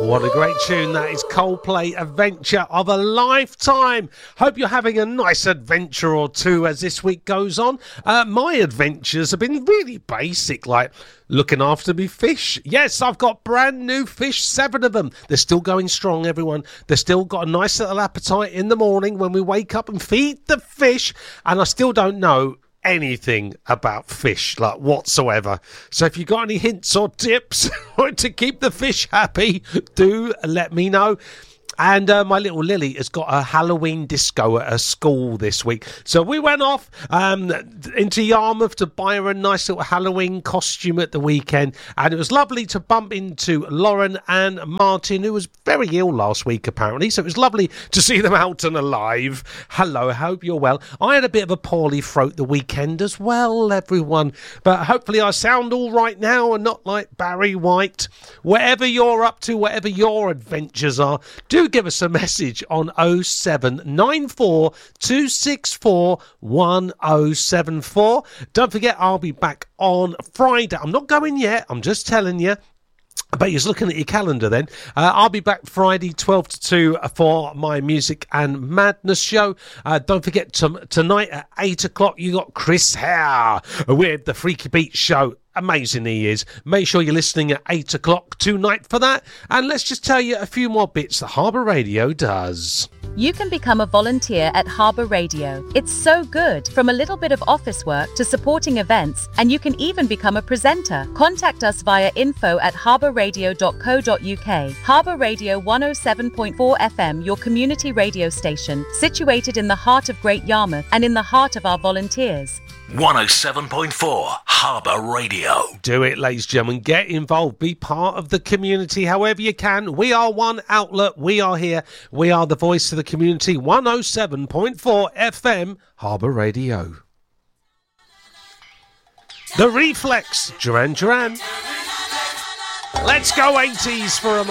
What a great tune that is. Coldplay, Adventure of a Lifetime. Hope you're having a nice adventure or two as this week goes on. My adventures have been really basic, like looking after me fish. Yes, I've got brand new fish, 7 of them. They're still going strong, everyone. They've still got a nice little appetite in the morning when we wake up and feed the fish. And I still don't know anything about fish, like whatsoever. So if you got any hints or tips to keep the fish happy, do let me know. And my little Lily has got a Halloween disco at her school this week. So we went off into Yarmouth to buy her a nice little Halloween costume at the weekend. And it was lovely to bump into Lauren and Martin, who was very ill last week, apparently. So it was lovely to see them out and alive. Hello, I hope you're well. I had a bit of a poorly throat the weekend as well, everyone. But hopefully I sound all right now and not like Barry White. Whatever you're up to, whatever your adventures are, do give us a message on 0794 264 1074. Don't forget, I'll be back on Friday. I'm not going yet, I'm just telling you. I bet you're looking at your calendar then. I'll be back Friday 12 to 2 for my Music and Madness show. Don't forget, tonight at 8 o'clock, you got Chris Hare with the Freaky Beat show. Amazing he is. Make sure you're listening at 8 o'clock tonight for that. And let's just tell you a few more bits that Harbour Radio does. You can become a volunteer at Harbour Radio. It's so good. From a little bit of office work to supporting events, and you can even become a presenter. Contact us via info@harbourradio.co.uk. Harbour Radio 107.4 FM, your community radio station, situated in the heart of Great Yarmouth and in the heart of our volunteers. 107.4 Harbour Radio. Do it, ladies and gentlemen. Get involved. Be part of the community however you can. We are one outlet. We are here. We are the voice of the community. 107.4 FM Harbour Radio. The Reflex. Duran Duran. Let's go 80s for a moment.